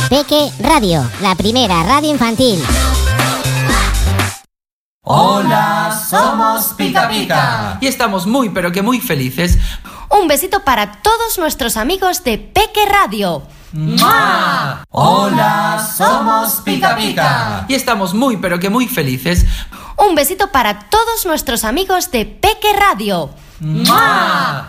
Peque Radio, la primera radio infantil. Hola, somos Pica Pica. Y estamos muy, pero que muy felices. Un besito para todos nuestros amigos de Peque Radio. ¡Mua! Hola, somos Pica Pica. Y estamos muy, pero que muy felices. Un besito para todos nuestros amigos de Peque Radio. ¡Mua!